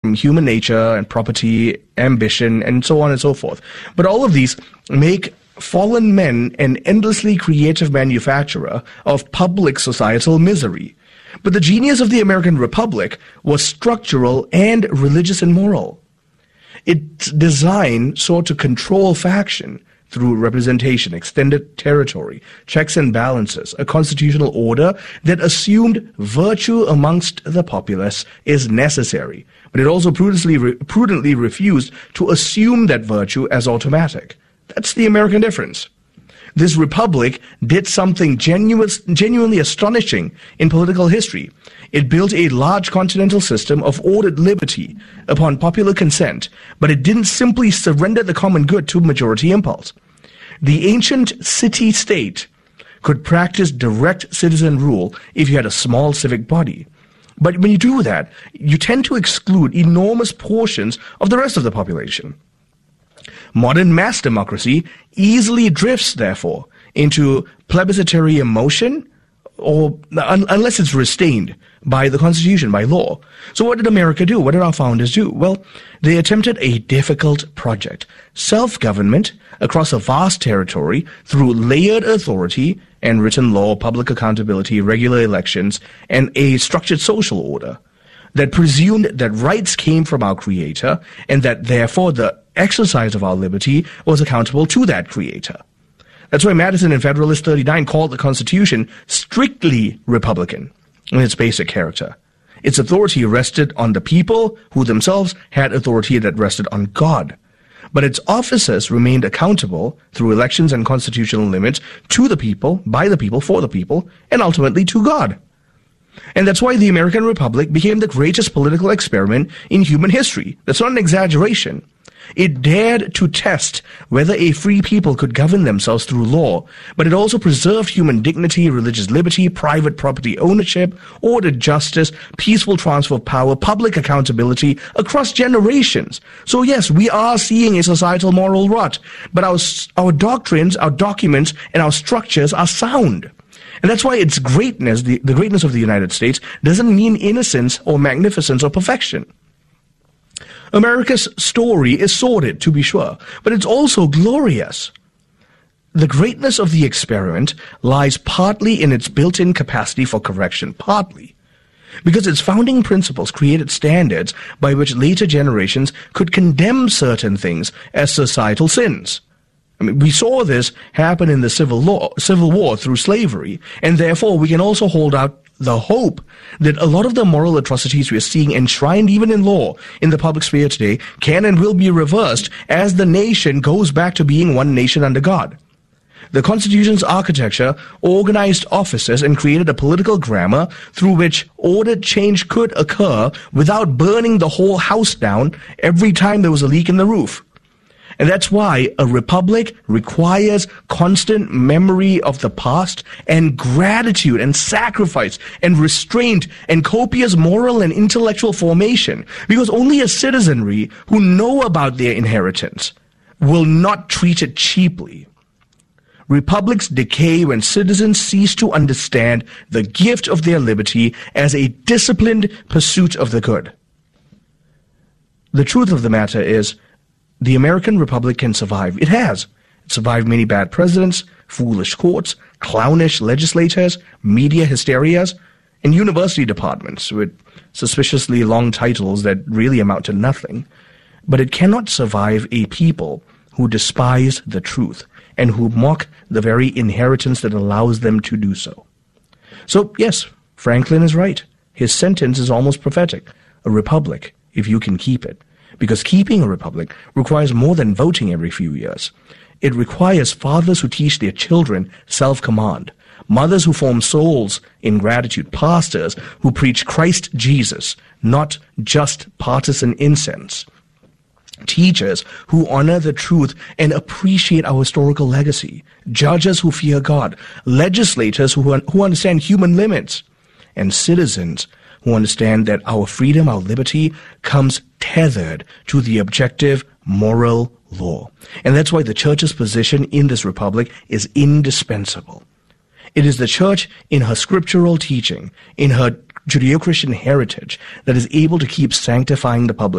human nature and property, ambition, and so on and so forth. But all of these make fallen men an endlessly creative manufacturer of public societal misery. But the genius of the American Republic was structural and religious and moral. Its design sought to control faction through representation, extended territory, checks and balances, a constitutional order that assumed virtue amongst the populace is necessary, but it also prudently refused to assume that virtue as automatic. That's the American difference. This republic did something genuinely astonishing in political history. It built a large continental system of ordered liberty upon popular consent, but it didn't simply surrender the common good to majority impulse. The ancient city-state could practice direct citizen rule if you had a small civic body. But when you do that, you tend to exclude enormous portions of the rest of the population. Modern mass democracy easily drifts, therefore, into plebiscitary emotion, or unless it's restrained by the Constitution, by law. So what did America do? What did our founders do? Well, they attempted a difficult project: self-government across a vast territory through layered authority and written law, public accountability, regular elections, and a structured social order that presumed that rights came from our Creator and that therefore the exercise of our liberty was accountable to that Creator. That's why Madison in Federalist 39 called the Constitution strictly Republican in its basic character. Its authority rested on the people, who themselves had authority that rested on God. But its officers remained accountable through elections and constitutional limits to the people, by the people, for the people, and ultimately to God. And that's why the American Republic became the greatest political experiment in human history. That's not an exaggeration. It dared to test whether a free people could govern themselves through law, but it also preserved human dignity, religious liberty, private property ownership, ordered justice, peaceful transfer of power, public accountability across generations. So yes, we are seeing a societal moral rot, but our doctrines, our documents, and our structures are sound. And that's why its greatness, the greatness of the United States, doesn't mean innocence or magnificence or perfection. America's story is sordid, to be sure, but it's also glorious. The greatness of the experiment lies partly in its built-in capacity for correction, partly because its founding principles created standards by which later generations could condemn certain things as societal sins. I mean, we saw this happen in the Civil War through slavery, and therefore we can also hold out the hope that a lot of the moral atrocities we are seeing enshrined even in law in the public sphere today can and will be reversed as the nation goes back to being one nation under God. The Constitution's architecture organized officers and created a political grammar through which ordered change could occur without burning the whole house down every time there was a leak in the roof. And that's why a republic requires constant memory of the past and gratitude and sacrifice and restraint and copious moral and intellectual formation, because only a citizenry who know about their inheritance will not treat it cheaply. Republics decay when citizens cease to understand the gift of their liberty as a disciplined pursuit of the good. The truth of the matter is, the American Republic can survive. It has. It survived many bad presidents, foolish courts, clownish legislators, media hysterias, and university departments with suspiciously long titles that really amount to nothing. But it cannot survive a people who despise the truth and who mock the very inheritance that allows them to do so. So, yes, Franklin is right. His sentence is almost prophetic. A republic, if you can keep it. Because keeping a republic requires more than voting every few years. It requires fathers who teach their children self-command, mothers who form souls in gratitude, pastors who preach Christ Jesus, not just partisan incense, teachers who honor the truth and appreciate our historical legacy, judges who fear God, legislators who understand human limits, and citizens who understand that our freedom, our liberty, comes tethered to the objective moral law. And that's why the church's position in this republic is indispensable. It is the church in her scriptural teaching, in her Judeo-Christian heritage, that is able to keep sanctifying the public